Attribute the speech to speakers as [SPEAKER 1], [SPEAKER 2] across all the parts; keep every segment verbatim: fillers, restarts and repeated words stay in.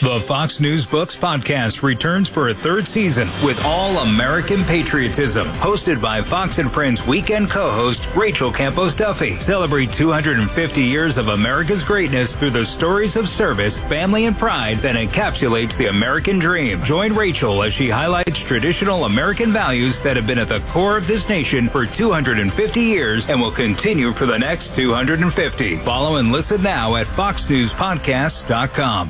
[SPEAKER 1] The Fox News Books podcast returns for a third season with all-American patriotism. Hosted by Fox and Friends weekend co-host Rachel Campos Duffy. Celebrate two hundred fifty years of America's greatness through the stories of service, family, and pride that encapsulates the American dream. Join Rachel as she highlights traditional American values that have been at the core of this nation for two hundred fifty years and will continue for the next two hundred fifty. Follow and listen now at fox news podcasts dot com.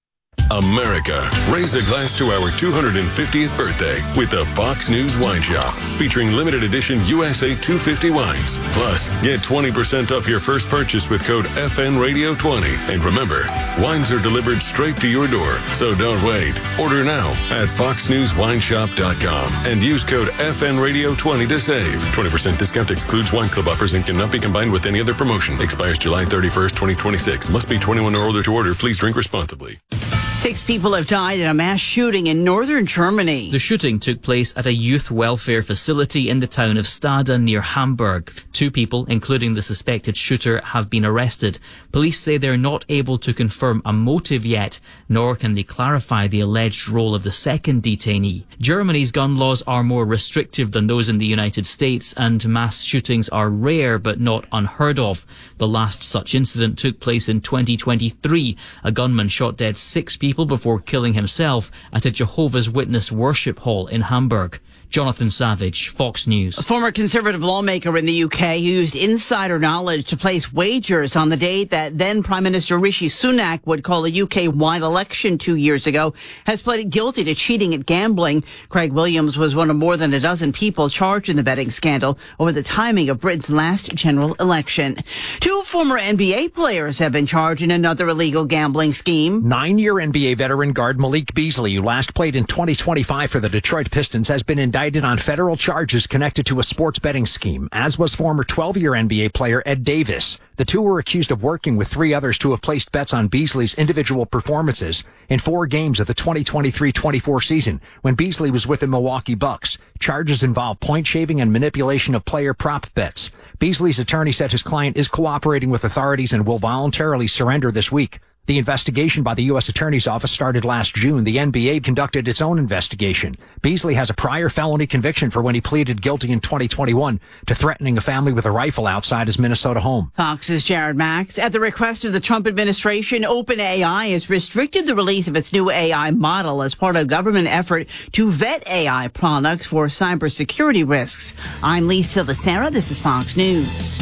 [SPEAKER 2] America, raise a glass to our two hundred fiftieth birthday with the Fox News Wine Shop, featuring limited edition U S A two fifty wines. Plus, get twenty percent off your first purchase with code F N Radio twenty. And remember, wines are delivered straight to your door, so don't wait. Order now at fox news wine shop dot com and use code F N Radio twenty to save. twenty percent discount excludes wine club offers and cannot be combined with any other promotion. Expires July thirty-first, twenty twenty-six. Must be twenty-one or older to order. Please drink responsibly.
[SPEAKER 3] Six people have died in a mass shooting in northern Germany.
[SPEAKER 4] The shooting took place at a youth welfare facility in the town of Stade near Hamburg. Two people, including the suspected shooter, have been arrested. Police say they're not able to confirm a motive yet, nor can they clarify the alleged role of the second detainee. Germany's gun laws are more restrictive than those in the United States, and mass shootings are rare but not unheard of. The last such incident took place in twenty twenty-three. A gunman shot dead six people people before killing himself at a Jehovah's Witness worship hall in Hamburg. Jonathan Savage, Fox News.
[SPEAKER 3] A former Conservative lawmaker in the U K who used insider knowledge to place wagers on the date that then Prime Minister Rishi Sunak would call a U K-wide election two years ago has pleaded guilty to cheating at gambling. Craig Williams was one of more than a dozen people charged in the betting scandal over the timing of Britain's last general election. Two former N B A players have been charged in another illegal gambling scheme.
[SPEAKER 5] Nine-year N B A veteran guard Malik Beasley, who last played in twenty twenty-five for the Detroit Pistons, has been indicted on federal charges connected to a sports betting scheme, as was former twelve-year N B A player Ed Davis. The two were accused of working with three others to have placed bets on Beasley's individual performances in four games of the twenty twenty-three twenty-four season when Beasley was with the Milwaukee Bucks. Charges involve point shaving and manipulation of player prop bets. Beasley's attorney said his client is cooperating with authorities and will voluntarily surrender this week. The investigation by the U S Attorney's Office started last June. The N B A conducted its own investigation. Beasley has a prior felony conviction for when he pleaded guilty in twenty twenty-one to threatening a family with a rifle outside his Minnesota home.
[SPEAKER 3] Fox's Jared Max. At the request of the Trump administration, OpenAI has restricted the release of its new A I model as part of a government effort to vet A I products for cybersecurity risks. I'm Lisa Lacera. This is Fox News.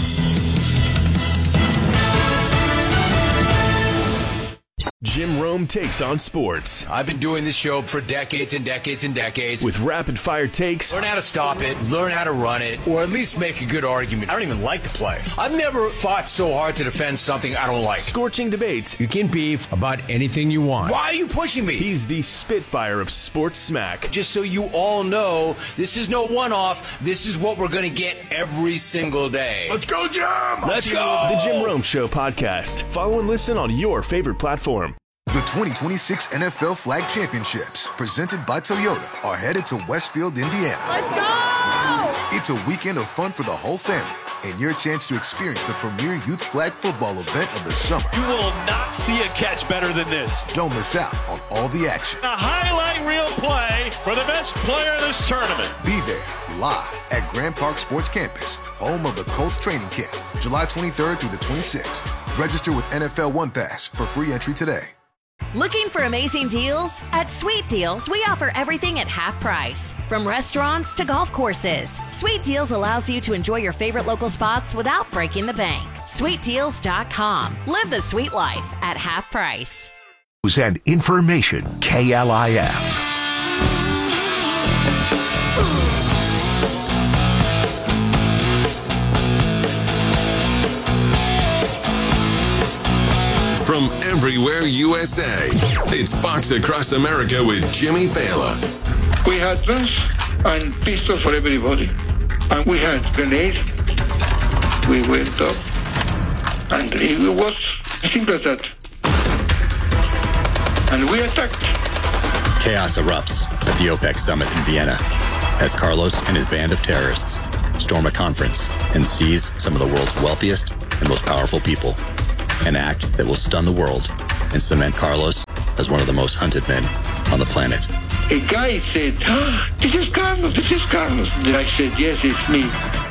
[SPEAKER 6] Jim Rome takes on sports.
[SPEAKER 7] I've been doing this show for decades and decades and decades.
[SPEAKER 6] With rapid-fire takes.
[SPEAKER 7] Learn how to stop it, learn how to run it, or at least make a good argument. I don't even like to play. I've never fought so hard to defend something I don't like.
[SPEAKER 6] Scorching debates.
[SPEAKER 7] You can beef about anything you want. Why are you pushing me?
[SPEAKER 6] He's the Spitfire of sports smack.
[SPEAKER 7] Just so you all know, this is no one-off. This is what we're going to get every single day.
[SPEAKER 2] Let's go, Jim!
[SPEAKER 7] Let's go!
[SPEAKER 6] The Jim Rome Show podcast. Follow and listen on your favorite platform.
[SPEAKER 8] The twenty twenty-six N F L Flag Championships, presented by Toyota, are headed to Westfield, Indiana.
[SPEAKER 9] Let's go!
[SPEAKER 8] It's a weekend of fun for the whole family and your chance to experience the premier youth flag football event of the summer.
[SPEAKER 10] You will not see a catch better than this.
[SPEAKER 8] Don't miss out on all the action.
[SPEAKER 10] A highlight reel play for the best player of this tournament.
[SPEAKER 8] Be there live at Grand Park Sports Campus, home of the Colts training camp, July twenty-third through the twenty-sixth. Register with N F L One Pass for free entry today.
[SPEAKER 11] Looking for amazing deals? At Sweet Deals, we offer everything at half price. From restaurants to golf courses, Sweet Deals allows you to enjoy your favorite local spots without breaking the bank. sweet deals dot com. Live the sweet life at half price.
[SPEAKER 12] News and information, K L I F.
[SPEAKER 2] From everywhere U S A, it's Fox Across America with Jimmy Fallon.
[SPEAKER 13] We had guns and pistols for everybody. And we had grenades. We went up. And it was simple as that. And we attacked.
[SPEAKER 14] Chaos erupts at the OPEC summit in Vienna as Carlos and his band of terrorists storm a conference and seize some of the world's wealthiest and most powerful people. An act that will stun the world and cement Carlos as one of the most hunted men on the planet.
[SPEAKER 13] A guy said, oh, this is Carlos, this is Carlos. And I said, yes, it's me.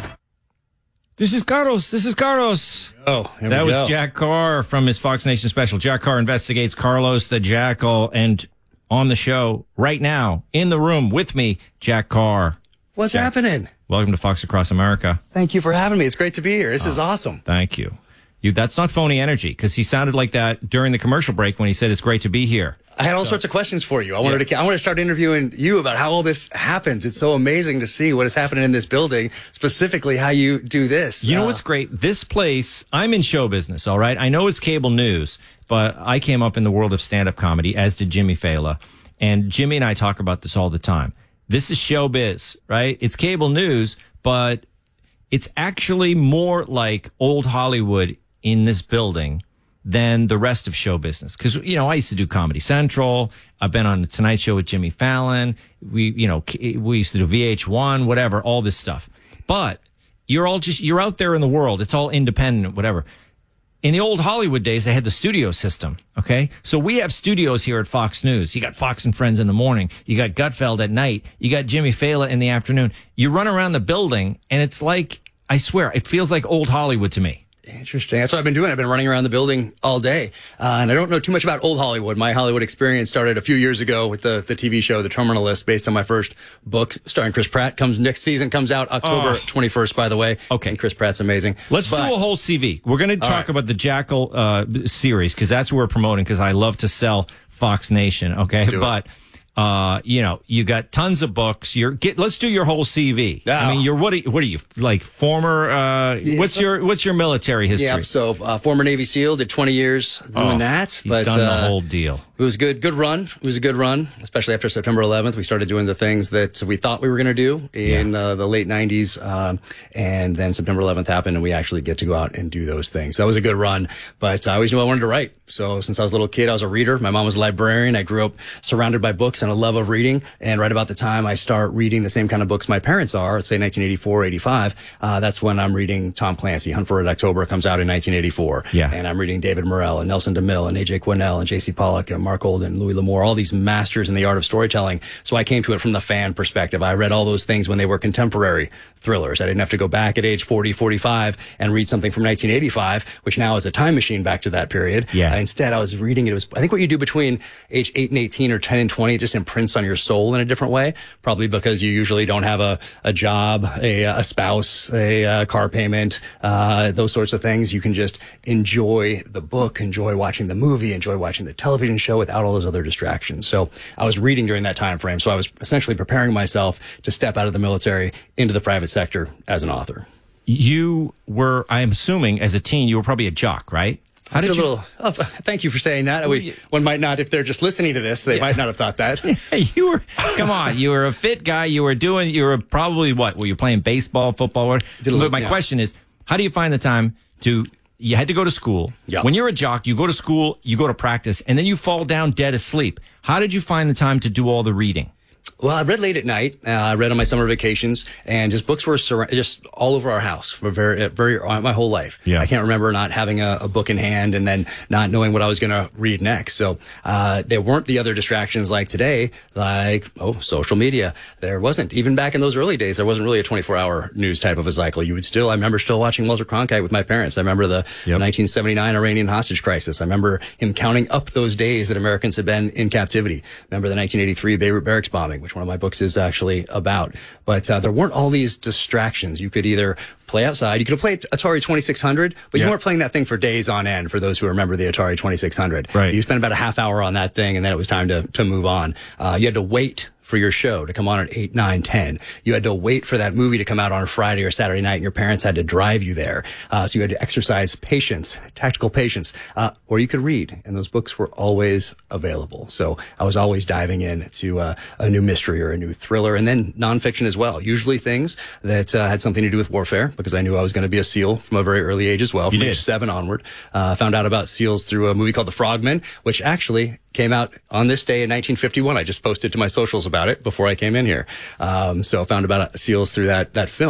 [SPEAKER 9] This is Carlos. This is Carlos.
[SPEAKER 15] Oh,
[SPEAKER 9] that was
[SPEAKER 15] go.
[SPEAKER 9] Jack Carr from his Fox Nation special. Jack Carr investigates Carlos the Jackal. And on the show right now, in the room with me, Jack Carr.
[SPEAKER 15] What's
[SPEAKER 9] Jack,
[SPEAKER 15] happening?
[SPEAKER 9] Welcome to Fox Across America.
[SPEAKER 15] Thank you for having me. It's great to be here. This
[SPEAKER 9] oh,
[SPEAKER 15] is awesome.
[SPEAKER 9] Thank you. You. That's not phony energy, because he sounded like that during the commercial break when he said it's great to be here.
[SPEAKER 15] I had all
[SPEAKER 9] so,
[SPEAKER 15] sorts of questions for you. I wanted yeah. to. I want to start interviewing you about how all this happens. It's so amazing to see what is happening in this building, specifically how you do this.
[SPEAKER 9] You
[SPEAKER 15] uh,
[SPEAKER 9] know what's great? This place. I'm in show business, all right. I know it's cable news, but I came up in the world of stand-up comedy, as did Jimmy Fallon, and Jimmy and I talk about this all the time. This is showbiz, right? It's cable news, but it's actually more like old Hollywood in this building than the rest of show business. Because, you know, I used to do Comedy Central. I've been on the Tonight Show with Jimmy Fallon. We, you know, we used to do V H one, whatever, all this stuff. But you're all just, you're out there in the world. It's all independent, whatever. In the old Hollywood days, they had the studio system, okay? So we have studios here at Fox News. You got Fox and Friends in the morning. You got Gutfeld at night. You got Jimmy Fallon in the afternoon. You run around the building, and it's like, I swear, it feels like old Hollywood to me.
[SPEAKER 15] Interesting. That's what I've been doing. I've been running around the building all day. Uh, and I don't know too much about old Hollywood. My Hollywood experience started a few years ago with the, the T V show, The Terminalist, based on my first book starring Chris Pratt. Comes next season, comes out October oh. twenty-first, by the way.
[SPEAKER 9] Okay.
[SPEAKER 15] And Chris Pratt's amazing.
[SPEAKER 9] Let's
[SPEAKER 15] but,
[SPEAKER 9] do a whole C V. We're going to talk right. about the Jackal uh, series, because that's what we're promoting, because I love to sell Fox Nation, okay? But... It. Uh, you know, you got tons of books. You're get. Let's do your whole C V. Oh. I mean, you're what? Are you, what are you like? Former? Uh, yeah, what's so, your What's your military history?
[SPEAKER 15] Yeah, so uh, former Navy SEAL, did twenty years doing
[SPEAKER 9] oh,
[SPEAKER 15] that.
[SPEAKER 9] He's
[SPEAKER 15] but,
[SPEAKER 9] done
[SPEAKER 15] uh,
[SPEAKER 9] the whole deal.
[SPEAKER 15] It was good. Good run. It was a good run, especially after September eleventh. We started doing the things that we thought we were going to do in yeah. uh, the late nineties, um, and then September eleventh happened, and we actually get to go out and do those things. That was a good run. But I always knew I wanted to write. So since I was a little kid, I was a reader. My mom was a librarian. I grew up surrounded by books and a love of reading. And right about the time I start reading the same kind of books my parents are, let's say nineteen eighty-four, eighty-five, uh, that's when I'm reading Tom Clancy. Hunt for Red October comes out in nineteen eighty-four.
[SPEAKER 9] Yeah.
[SPEAKER 15] And I'm reading David Morrell and Nelson DeMille and A J Quinnell and J C Pollock and Mark Olden, Louis L'Amour, all these masters in the art of storytelling. So I came to it from the fan perspective. I read all those things when they were contemporary thrillers. I didn't have to go back at age forty, forty-five and read something from nineteen eighty-five, which now is a time machine back to that period.
[SPEAKER 9] Yeah.
[SPEAKER 15] Uh, instead, I was reading it. It was, I think what you do between age eight and eighteen or ten and twenty, it just imprints on your soul in a different way. Probably because you usually don't have a, a job, a, a spouse, a, a car payment, uh, those sorts of things. You can just enjoy the book, enjoy watching the movie, enjoy watching the television show without all those other distractions. So I was reading during that time frame. So I was essentially preparing myself to step out of the military into the private sector as an author.
[SPEAKER 9] You were, I'm assuming, as a teen, you were probably a jock, right?
[SPEAKER 15] How did you? Little, oh, thank you for saying that. We, one might not, if they're just listening to this, they yeah. might not have thought that.
[SPEAKER 9] you were, come on, you were a fit guy. You were doing, you were probably what? Were you playing baseball, football? What? But my yeah. question is, how do you find the time to? You had to go to school.
[SPEAKER 15] Yeah.
[SPEAKER 9] When you're a jock, you go to school, you go to practice, and then you fall down dead asleep. How did you find the time to do all the reading?
[SPEAKER 15] Well, I read late at night. Uh, I read on my summer vacations, and just books were sur- just all over our house for very, very uh, my whole life.
[SPEAKER 9] Yeah.
[SPEAKER 15] I can't remember not having a, a book in hand and then not knowing what I was going to read next. So uh, there weren't the other distractions like today, like oh, social media. There wasn't. Even back in those early days, there wasn't really a twenty-four hour news type of a cycle. You would still. I remember still watching Walter Cronkite with my parents. I remember the yep. nineteen seventy-nine Iranian hostage crisis. I remember him counting up those days that Americans had been in captivity. Remember the nineteen eighty-three Beirut barracks bombing, which one of my books is actually about. But uh, there weren't all these distractions. You could either play outside. You could play Atari twenty-six hundred, but yeah. you weren't playing that thing for days on end, for those who remember the Atari twenty-six hundred.
[SPEAKER 9] Right.
[SPEAKER 15] You spent about a half hour on that thing, and then it was time to, to move on. Uh, you had to wait for your show to come on at eight, nine, ten. You had to wait for that movie to come out on a Friday or Saturday night, and your parents had to drive you there. Uh, so you had to exercise patience, tactical patience, uh, or you could read, and those books were always available. So I was always diving in to uh, a new mystery or a new thriller, and then nonfiction as well. Usually things that uh, had something to do with warfare, because I knew I was going to be a SEAL from a very early age as well, from age seven onward. I uh, found out about SEALs through a movie called The Frogmen, which actually came out on this day in nineteen fifty-one. I just posted to my socials about it before I came in here. Um, so I found about SEALs through that, that film.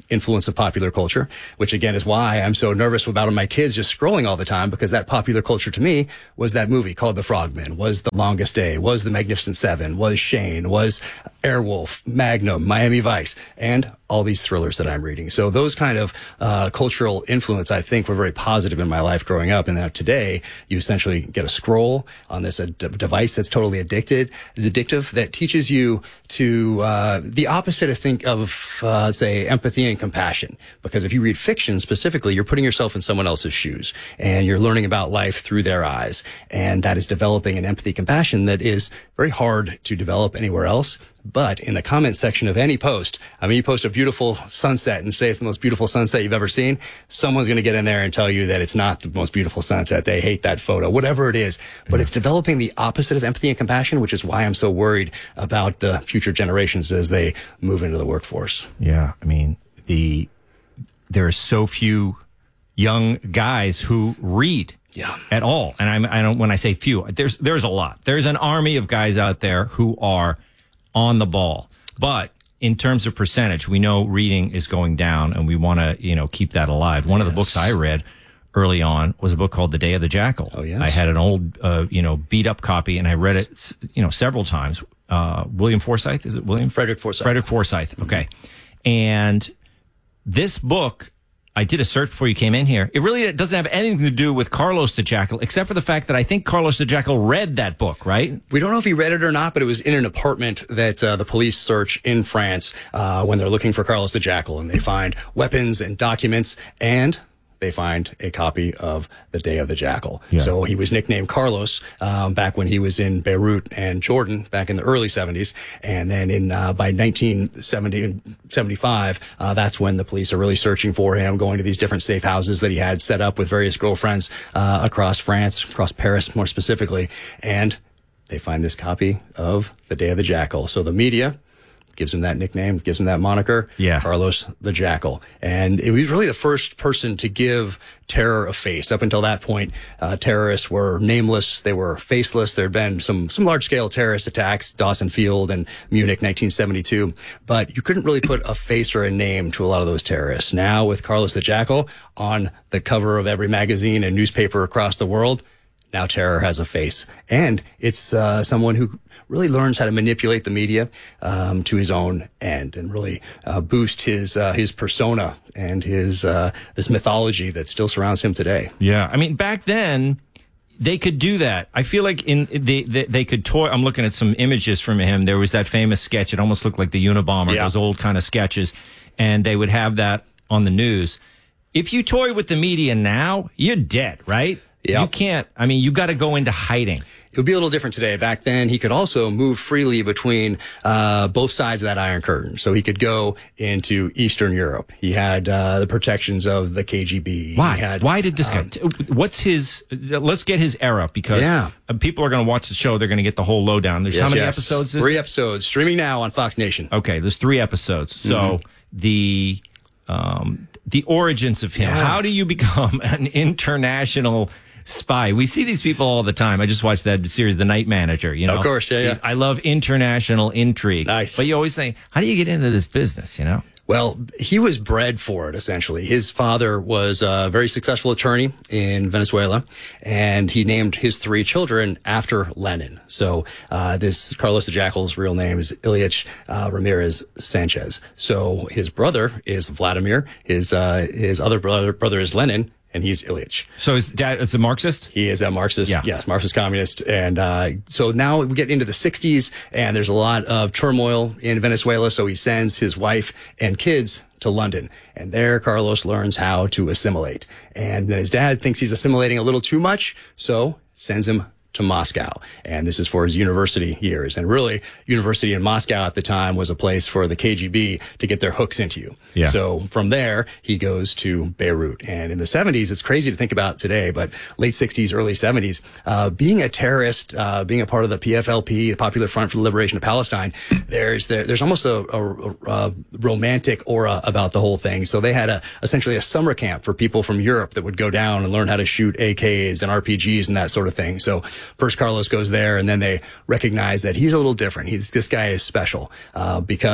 [SPEAKER 15] influence of popular culture, which again is why I'm so nervous about my kids just scrolling all the time, because that popular culture to me was that movie called The Frogman, was The Longest Day, was The Magnificent Seven, was Shane, was Airwolf, Magnum, Miami Vice, and all these thrillers that I'm reading. So those kind of uh, cultural influence, I think, were very positive in my life growing up. And now today, you essentially get a scroll on this uh, d- device that's totally addicted, it's addictive, that teaches you to uh, the opposite, I think, of, uh, say, empathy and compassion. Because if you read fiction specifically, you're putting yourself in someone else's shoes, and you're learning about life through their eyes. And that is developing an empathy, compassion that is very hard to develop anywhere else. But in the comment section of any post, I mean, you post a beautiful sunset and say it's the most beautiful sunset you've ever seen, someone's going to get in there and tell you that it's not the most beautiful sunset. They hate that photo, whatever it is. But it's developing the opposite of empathy and compassion, which is why I'm so worried about the future generations as they move into the workforce.
[SPEAKER 9] Yeah, I mean, the there are so few young guys who read.
[SPEAKER 15] Yeah.
[SPEAKER 9] At all. And I'm, I don't, when I say few, there's, there's a lot. There's an army of guys out there who are on the ball. But in terms of percentage, we know reading is going down, and we want to, you know, keep that alive. One yes. of the books I read early on was a book called The Day of the Jackal.
[SPEAKER 15] Oh, yes.
[SPEAKER 9] I had an old, uh, you know, beat up copy, and I read it, you know, several times. Uh, William Forsythe, is it William?
[SPEAKER 15] Frederick Forsyth.
[SPEAKER 9] Frederick Forsyth. Okay. Mm-hmm. And this book, I did a search before you came in here. It really doesn't have anything to do with Carlos the Jackal, except for the fact that I think Carlos the Jackal read that book, right?
[SPEAKER 15] We don't know if he read it or not, but it was in an apartment that uh, the police search in France uh, when they're looking for Carlos the Jackal, and they find weapons and documents, and they find a copy of The Day of the Jackal. Yeah. So he was nicknamed Carlos um, back when he was in Beirut and Jordan back in the early seventies. And then in uh, by nineteen seventy-five, uh, that's when the police are really searching for him, going to these different safe houses that he had set up with various girlfriends uh, across France, across Paris more specifically. And they find this copy of The Day of the Jackal. So the media gives him that nickname, gives him that moniker,
[SPEAKER 9] yeah.
[SPEAKER 15] Carlos the Jackal. And it was really the first person to give terror a face. Up until that point, uh, terrorists were nameless, they were faceless. There had been some some large-scale terrorist attacks, Dawson Field and Munich, nineteen seventy-two, but you couldn't really put a face or a name to a lot of those terrorists. Now, with Carlos the Jackal on the cover of every magazine and newspaper across the world, now terror has a face. And it's uh, someone who really learns how to manipulate the media um, to his own end, and really uh, boost his uh, his persona and his uh, this mythology that still surrounds him today.
[SPEAKER 9] Yeah, I mean, back then they could do that. I feel like in they they, they could toy. I'm looking at some images from him. There was that famous sketch. It almost looked like the Unabomber, yeah. those old kind of sketches, and they would have that on the news. If you toy with the media now, you're dead, right? Yep. You can't, I mean, you got to go into hiding.
[SPEAKER 15] It would be a little different today. Back then, he could also move freely between uh both sides of that Iron Curtain. So he could go into Eastern Europe. He had uh the protections of the K G B.
[SPEAKER 9] Why?
[SPEAKER 15] He had,
[SPEAKER 9] Why did this
[SPEAKER 15] um,
[SPEAKER 9] guy, what's his, let's get his era, because
[SPEAKER 15] yeah.
[SPEAKER 9] people are going to watch the show. They're going to get the whole lowdown. There's
[SPEAKER 15] yes,
[SPEAKER 9] how many
[SPEAKER 15] yes.
[SPEAKER 9] episodes?
[SPEAKER 15] Three episodes, streaming now on Fox Nation.
[SPEAKER 9] Okay, there's three episodes. So mm-hmm. the, um, the origins of him. Yeah. How do you become an international spy? We see these people all the time. I just watched that series, The Night Manager. You know,
[SPEAKER 15] of course, yeah, yeah.
[SPEAKER 9] I love international intrigue.
[SPEAKER 15] Nice.
[SPEAKER 9] But you always think, how do you get into this business? You know.
[SPEAKER 15] Well, he was bred for it, essentially. His father was a very successful attorney in Venezuela, and he named his three children after Lenin. So uh this Carlos the Jackal's real name is Ilyich uh, Ramirez Sanchez. So his brother is Vladimir. His uh his other brother brother is Lenin. And he's Ilyich.
[SPEAKER 9] So his dad is a Marxist?
[SPEAKER 15] He is a Marxist,
[SPEAKER 9] yeah.
[SPEAKER 15] yes, Marxist communist. And uh so now we get into the sixties, and there's a lot of turmoil in Venezuela, so he sends his wife and kids to London. And there Carlos learns how to assimilate. And his dad thinks he's assimilating a little too much, so sends him to Moscow. And this is for his university years. And really, university in Moscow at the time was a place for the K G B to get their hooks into you.
[SPEAKER 9] Yeah.
[SPEAKER 15] So from there, he goes to Beirut. And in the seventies, it's crazy to think about today, but late sixties, early seventies, uh, being a terrorist, uh, being a part of the P F L P, the Popular Front for the Liberation of Palestine, there's there, there's almost a, a, a romantic aura about the whole thing. So they had a essentially a summer camp for people from Europe that would go down and learn how to shoot A Ks and R P Gs and that sort of thing. So first Carlos goes there, and then they recognize that he's a little different. He's, this guy is special uh, because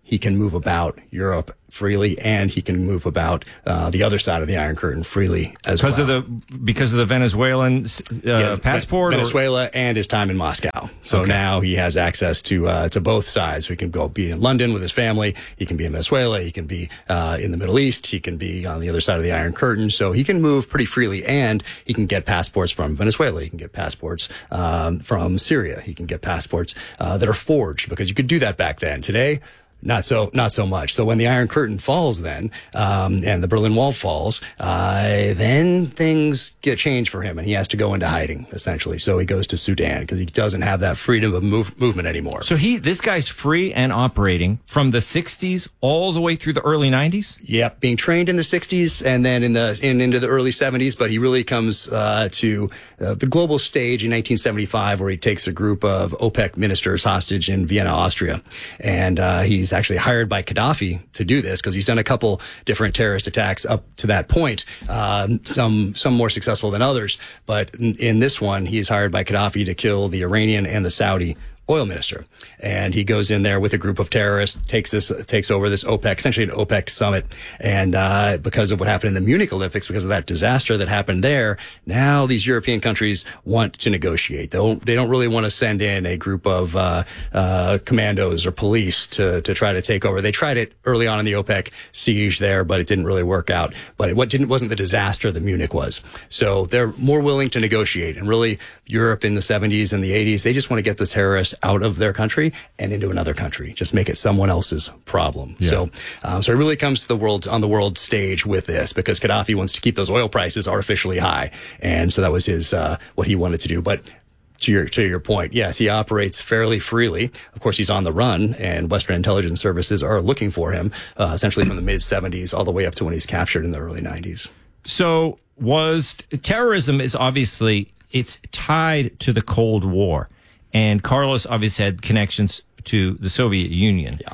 [SPEAKER 15] he can move about Europe freely, and he can move about uh, the other side of the Iron Curtain freely as
[SPEAKER 9] because
[SPEAKER 15] well.
[SPEAKER 9] of the because of the Venezuelan uh,
[SPEAKER 15] Yes,
[SPEAKER 9] passport,
[SPEAKER 15] Venezuela, or? and his time in Moscow. So
[SPEAKER 9] okay.
[SPEAKER 15] now he has access to uh, to both sides. So he can go be in London with his family. He can be in Venezuela. He can be uh, in the Middle East. He can be on the other side of the Iron Curtain. So he can move pretty freely, and he can get passports from Venezuela. He can get passports um, from Syria. He can get passports uh, that are forged, because you could do that back then. Today, Not so, not so much. So when the Iron Curtain falls, then um, and the Berlin Wall falls, uh, then things get changed for him, and he has to go into hiding essentially. So he goes to Sudan because he doesn't have that freedom of move, movement anymore.
[SPEAKER 9] So he, this guy's free and operating from the sixties all the way through the early nineties.
[SPEAKER 15] Yep, being trained in the sixties and then in the in, into the early seventies. But he really comes uh, to uh, the global stage in nineteen seventy-five, where he takes a group of OPEC ministers hostage in Vienna, Austria, and uh, he's actually hired by Gaddafi to do this because he's done a couple different terrorist attacks up to that point, um, some some more successful than others. But in, in this one, he is hired by Gaddafi to kill the Iranian and the Saudi oil minister. And he goes in there with a group of terrorists, takes this, takes over this OPEC, essentially an OPEC summit. And, uh, because of what happened in the Munich Olympics, because of that disaster that happened there, now these European countries want to negotiate. They don't, they don't really want to send in a group of, uh, uh, commandos or police to, to try to take over. They tried it early on in the OPEC siege there, but it didn't really work out. But it what didn't, wasn't the disaster that Munich was. So they're more willing to negotiate. And really, Europe in the seventies and the eighties, they just want to get the terrorists out of their country and into another country. Just make it someone else's problem. Yeah. So, um, so it really comes to the world on the world stage with this, because Gaddafi wants to keep those oil prices artificially high, and so that was his uh, what he wanted to do. But to your to your point, yes, he operates fairly freely. Of course, he's on the run, and Western intelligence services are looking for him, uh, essentially from the mid seventies all the way up to when he's captured in the early nineties.
[SPEAKER 9] So, was terrorism is obviously it's tied to the Cold War. And Carlos obviously had connections to the Soviet Union.
[SPEAKER 15] Yeah.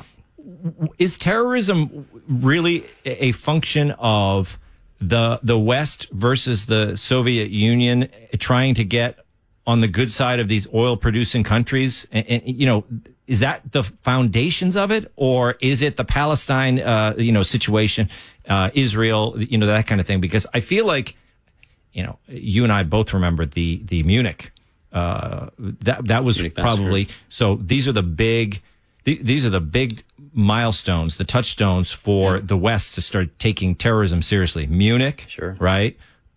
[SPEAKER 9] Is terrorism really a function of the the West versus the Soviet Union trying to get on the good side of these oil-producing countries? And, and you know, is that the foundations of it, or is it the Palestine, uh, you know, situation, uh, Israel, you know, that kind of thing? Because I feel like, you know, you and I both remember the the Munich. Uh, that that was probably so. These are the big, th- these are the big milestones, the touchstones for yeah. the West to start taking terrorism seriously. Munich,
[SPEAKER 15] sure,
[SPEAKER 9] right?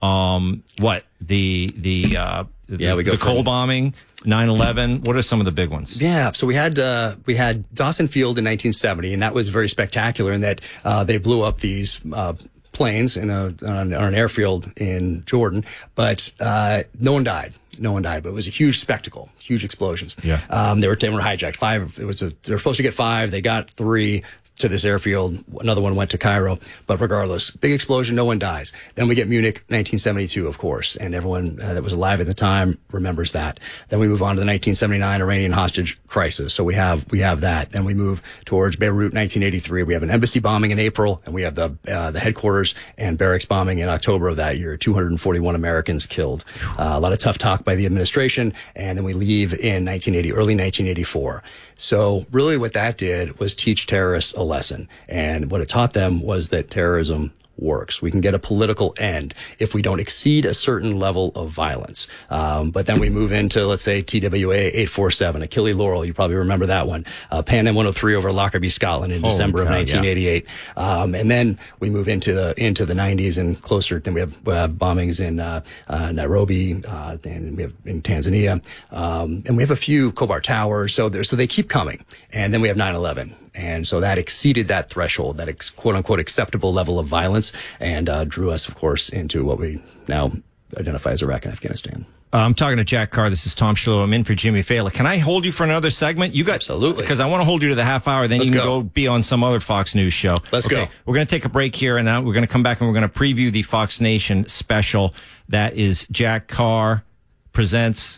[SPEAKER 9] Um, what the the uh,
[SPEAKER 15] yeah,
[SPEAKER 9] the,
[SPEAKER 15] we go
[SPEAKER 9] the
[SPEAKER 15] from,
[SPEAKER 9] Cole bombing, nine eleven. What are some of the big ones?
[SPEAKER 15] Yeah, so we had uh, we had Dawson Field in nineteen seventy, and that was very spectacular in that uh, they blew up these Uh, planes in a, on, on an airfield in Jordan, but uh, no one died. No one died, but it was a huge spectacle, huge explosions.
[SPEAKER 9] Yeah.
[SPEAKER 15] Um, they were, they were hijacked. Five, it was a, they were supposed to get five. They got three to this airfield. Another one went to Cairo, but regardless, big explosion, no one dies. Then we get Munich, nineteen seventy-two, of course, and everyone uh, that was alive at the time remembers that. Then we move on to the nineteen seventy-nine Iranian hostage crisis. So we have, we have that. Then we move towards Beirut, nineteen eighty-three. We have an embassy bombing in April, and we have the, uh, the headquarters and barracks bombing in October of that year. two hundred forty-one Americans killed. Uh, a lot of tough talk by the administration, and then we leave in nineteen eighty, early nineteen eighty-four. So really what that did was teach terrorists a lesson. And what it taught them was that terrorism works. We can get a political end if we don't exceed a certain level of violence. Um, but then we move into, let's say, T W A eight forty-seven, Achille Laurel. You probably remember that one. Uh, Pan Am one oh three over Lockerbie, Scotland in
[SPEAKER 9] Holy
[SPEAKER 15] December
[SPEAKER 9] cow,
[SPEAKER 15] of nineteen eighty-eight.
[SPEAKER 9] Yeah.
[SPEAKER 15] Um, and then we move into the into the nineties and closer. Then we have, we have bombings in uh, uh, Nairobi, uh, and we have in Tanzania, um, and we have a few Khobar Towers. So there, so they keep coming. And then we have nine eleven. And so that exceeded that threshold, that ex- quote unquote acceptable level of violence, and uh, drew us, of course, into what we now identify as Iraq and Afghanistan.
[SPEAKER 9] Uh, I'm talking to Jack Carr. This is Tom Shillow. I'm in for Jimmy Fallon. Can I hold you for another segment? You got
[SPEAKER 15] absolutely,
[SPEAKER 9] because I want to hold you to the half hour. Then
[SPEAKER 15] Let's
[SPEAKER 9] you can
[SPEAKER 15] go.
[SPEAKER 9] go be on some other Fox News show.
[SPEAKER 15] Let's
[SPEAKER 9] okay,
[SPEAKER 15] go.
[SPEAKER 9] We're going to take a break here, and now we're going to come back and we're going to preview the Fox Nation special. That is Jack Carr presents.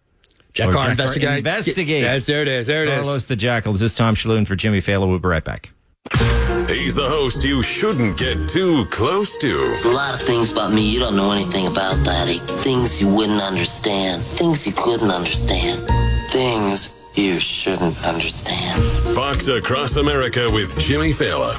[SPEAKER 15] Jack Carr Investigate.
[SPEAKER 9] Investigate.
[SPEAKER 15] Yes, there it is. There it is.
[SPEAKER 9] Carlos the Jackal. This is Tom Shillow for Jimmy Fallon. We'll be right back.
[SPEAKER 2] He's the host you shouldn't get too close to.
[SPEAKER 16] There's a lot of things about me you don't know anything about, Daddy. Things you wouldn't understand. Things you couldn't understand. Things you sh- shouldn't understand.
[SPEAKER 2] Fox Across America with Jimmy Fallon.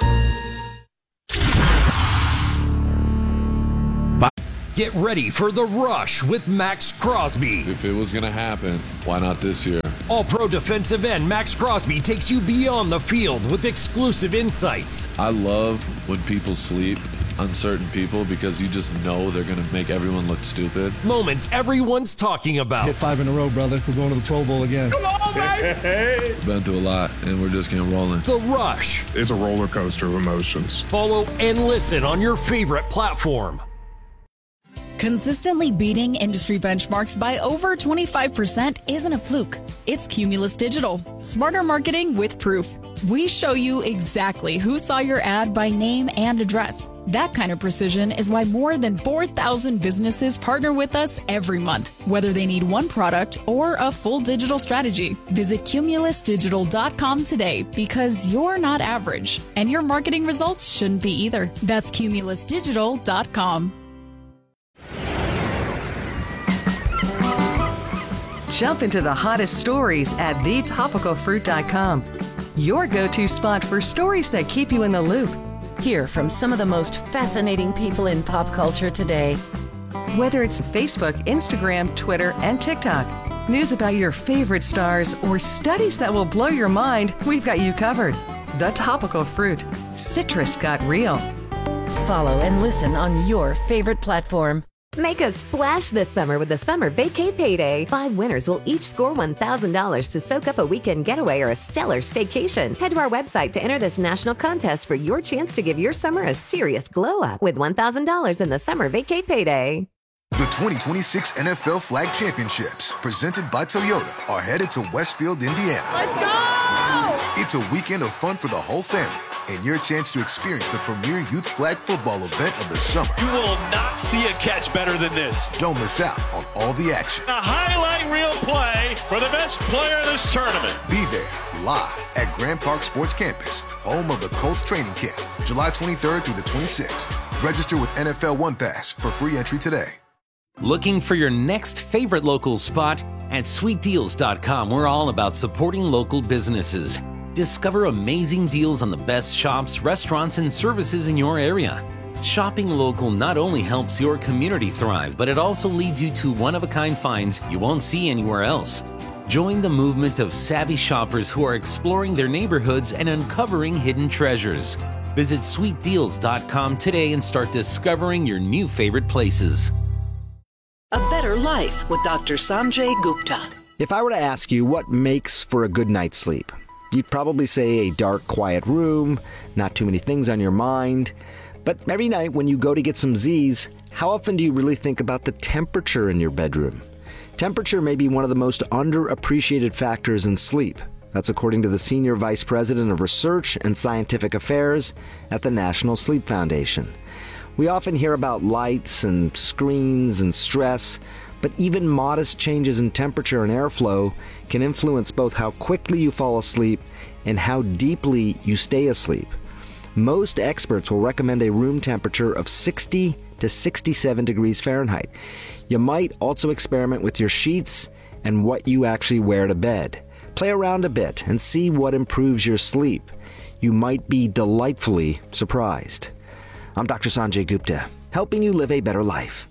[SPEAKER 17] Get ready for The Rush with Max Crosby.
[SPEAKER 18] If it was going to happen, why not this year?
[SPEAKER 17] All-Pro defensive end Max Crosby takes you beyond the field with exclusive insights.
[SPEAKER 18] I love when people sleep on certain people because you just know they're going to make everyone look stupid.
[SPEAKER 17] Moments everyone's talking about.
[SPEAKER 19] Hit five in a row, brother. We're going to the Pro Bowl again.
[SPEAKER 18] Come on, baby! Been through a lot, and we're just getting rolling.
[SPEAKER 17] The Rush.
[SPEAKER 20] It's a roller coaster of emotions.
[SPEAKER 17] Follow and listen on your favorite platform.
[SPEAKER 21] Consistently beating industry benchmarks by over twenty-five percent isn't a fluke. It's Cumulus Digital. Smarter marketing with proof. We show you exactly who saw your ad by name and address. That kind of precision is why more than four thousand businesses partner with us every month, whether they need one product or a full digital strategy. Visit cumulus digital dot com today because you're not average, and your marketing results shouldn't be either. That's cumulus digital dot com.
[SPEAKER 22] Jump into the hottest stories at the topical fruit dot com. Your go-to spot for stories that keep you in the loop.
[SPEAKER 23] Hear from some of the most fascinating people in pop culture today.
[SPEAKER 22] Whether it's Facebook, Instagram, Twitter, and TikTok, news about your favorite stars, or studies that will blow your mind, we've got you covered. The Topical Fruit. Citrus got real.
[SPEAKER 23] Follow and listen on your favorite platform.
[SPEAKER 24] Make a splash this summer with the Summer Vacay Payday. Five winners will each score one thousand dollars to soak up a weekend getaway or a stellar staycation. Head to our website to enter this national contest for your chance to give your summer a serious glow up with one thousand dollars in the Summer Vacay Payday.
[SPEAKER 8] The twenty twenty-six N F L Flag Championships, presented by Toyota, are headed to Westfield, Indiana.
[SPEAKER 25] Let's go!
[SPEAKER 8] It's a weekend of fun for the whole family, and your chance to experience the premier youth flag football event of the summer.
[SPEAKER 10] You will not see a catch better than this.
[SPEAKER 8] Don't miss out on all the action.
[SPEAKER 10] A highlight reel play for the best player in this tournament.
[SPEAKER 8] Be there live at Grand Park Sports Campus, home of the Colts training camp, July twenty-third through the twenty-sixth. Register with N F L One Pass for free entry today.
[SPEAKER 26] Looking for your next favorite local spot? At sweet deals dot com, we're all about supporting local businesses. Discover amazing deals on the best shops, restaurants, and services in your area. Shopping local not only helps your community thrive, but it also leads you to one-of-a-kind finds you won't see anywhere else. Join the movement of savvy shoppers who are exploring their neighborhoods and uncovering hidden treasures. Visit sweet deals dot com today and start discovering your new favorite places.
[SPEAKER 27] A Better Life with Doctor Sanjay Gupta.
[SPEAKER 5] If I were to ask you what makes for a good night's sleep, you'd probably say a dark, quiet room, not too many things on your mind. But every night when you go to get some Z's, how often do you really think about the temperature in your bedroom? Temperature may be one of the most underappreciated factors in sleep. That's according to the Senior Vice President of Research and Scientific Affairs at the National Sleep Foundation. We often hear about lights and screens and stress, but even modest changes in temperature and airflow can influence both how quickly you fall asleep and how deeply you stay asleep. Most experts will recommend a room temperature of sixty to sixty-seven degrees Fahrenheit. You might also experiment with your sheets and what you actually wear to bed. Play around a bit and see what improves your sleep. You might be delightfully surprised. I'm Doctor Sanjay Gupta, helping you live a better life.